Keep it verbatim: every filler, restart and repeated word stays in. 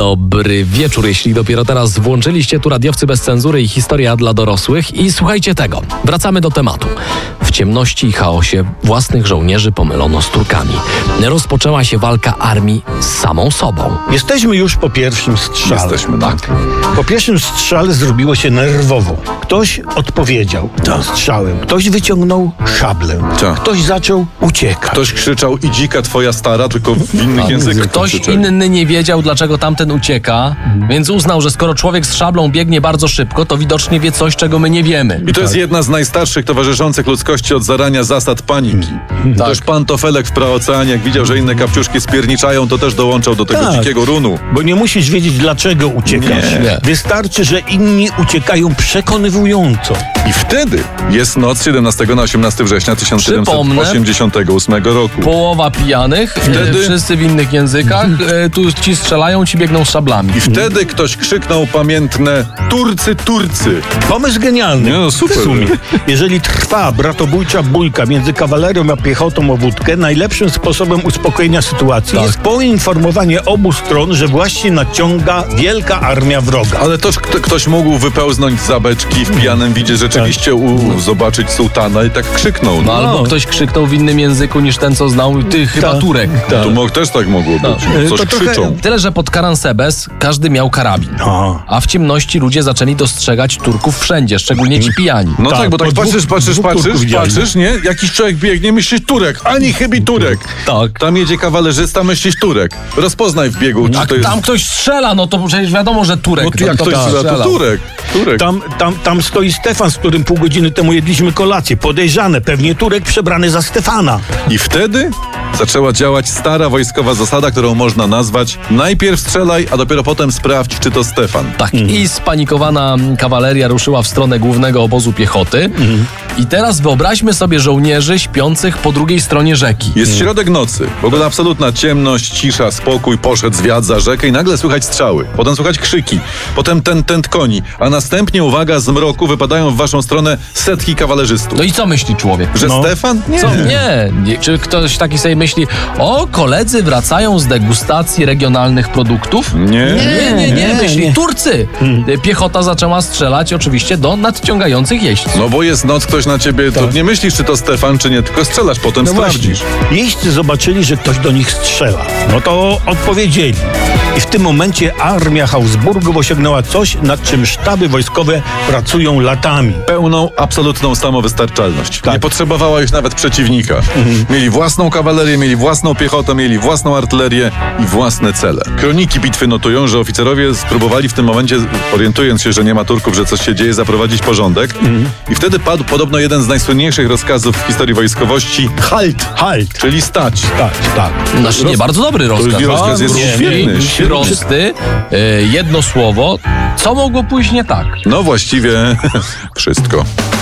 Dobry wieczór, jeśli dopiero teraz włączyliście tu radiowcy bez cenzury i historia dla dorosłych. I słuchajcie tego, wracamy do tematu. W ciemności i chaosie własnych żołnierzy pomylono z Turkami. Rozpoczęła się walka armii z samą sobą. Jesteśmy już po pierwszym strzale. Jesteśmy, tak. Po pierwszym strzale zrobiło się nerwowo. Ktoś odpowiedział tym strzałem. Ktoś wyciągnął szablę. Tak. Ktoś zaczął uciekać. Ktoś krzyczał i dzika twoja stara, tylko w innych językach. Ktoś krzyczeli. inny nie wiedział, dlaczego tamten ucieka, więc uznał, że skoro człowiek z szablą biegnie bardzo szybko, to widocznie wie coś, czego my nie wiemy. I to jest jedna z najstarszych towarzyszących ludzkości od zarania zasad paniki. Tak. Też pan Tofelek w praoceanie, jak widział, że inne kapciuszki spierniczają, to też dołączał do tego Tak. dzikiego runu. Bo nie musisz wiedzieć, dlaczego uciekasz. Nie. Nie. Wystarczy, że inni uciekają przekonywująco. I wtedy jest noc z siedemnastego na osiemnastego września tysiąc siedemset osiemdziesiątego ósmego roku. Połowa pijanych, Wtedy- e, wszyscy w innych językach, e, tu ci strzelają, ci biegną z szablami. I wtedy ktoś krzyknął pamiętne Turcy, Turcy. Pomysł genialny. Nie, no super. W sumie. Jeżeli trwa bratobójcza bójka między kawalerią a piechotą o wódkę, najlepszym sposobem uspokojenia sytuacji Tak. jest poinformowanie obu stron, że właśnie nadciąga wielka armia wroga. Ale też kto, ktoś mógł wypełznąć za beczki w pijanym widzie rzeczywiście u, zobaczyć sułtana i tak krzyknął. No, No. albo ktoś krzyknął w innym języku niż ten, co znał, ty chyba Tak. Turek. Tak. Tu mógł, też tak mogło być. E, Coś to trochę- krzyczą. Tyle, że pod Karansebes każdy miał karabin. A. A w ciemności ludzie zaczęli dostrzegać Turków wszędzie, szczególnie ci pijani. No tak, Tak, bo tak po patrzysz, dwóch- patrzysz, dwóch patrzysz, Turków widziałem. patrzysz, nie? Jakiś człowiek biegnie, myślisz Turek, ani chybi Turek. Tak. Tam jedzie kawalerzysta, myślisz Turek. Rozpoznaj w biegu, czy A to jest... tam ktoś strzela, no to przecież wiadomo, że Turek. No to jak to ktoś tak, strzela, to strzelał. Turek. Turek. Tam, tam, tam stoi Stefan, z którym pół godziny temu jedliśmy kolację. Podejrzane, pewnie Turek przebrany za Stefana. I wtedy zaczęła działać stara wojskowa zasada, którą można nazwać najpierw strzelaj, a dopiero potem sprawdź, czy to Stefan. Tak, i spanikowana kawaleria ruszyła w stronę głównego obozu piechoty. I teraz wyobraźmy sobie żołnierzy śpiących po drugiej stronie rzeki. Jest środek nocy, w ogóle absolutna ciemność, cisza, spokój, poszedł zwiat za rzekę i nagle słychać strzały, potem słychać krzyki, potem ten tent koni, a następnie, uwaga, z mroku wypadają w waszą stronę setki kawalerzystów. No i co myśli człowiek? Że No. Stefan? Nie. Co? Nie. nie. Czy ktoś taki sobie myśli, o, koledzy wracają z degustacji regionalnych produktów? Nie. Nie, nie, nie, Nie, myśli nie. Turcy. Piechota zaczęła strzelać oczywiście do nadciągających jeźdźców. No bo jest noc, ktoś na ciebie, to nie myślisz, czy to Stefan, czy nie, tylko strzelasz, potem No sprawdzisz. właśnie. Jeźdźcy zobaczyli, że ktoś do nich strzela. No to odpowiedzieli. I w tym momencie armia Habsburgów osiągnęła coś, nad czym sztaby wojskowe pracują latami. Pełną, absolutną samowystarczalność. Tak. Nie potrzebowała już nawet przeciwnika. Mieli własną kawalerię, mieli własną piechotę, mieli własną artylerię i własne cele. Kroniki bitwy notują, że oficerowie spróbowali w tym momencie, orientując się, że nie ma Turków, że coś się dzieje, zaprowadzić porządek. I wtedy padł podobno jeden z najsłynniejszych rozkazów w historii wojskowości. Halt! Halt. Czyli stać. Tak, tak. Znaczy nie, bardzo dobry rozkaz. rozkaz jest Nie, świetny, nie, świetny. Prosty, e, jedno słowo. Co mogło pójść nie tak? No właściwie wszystko.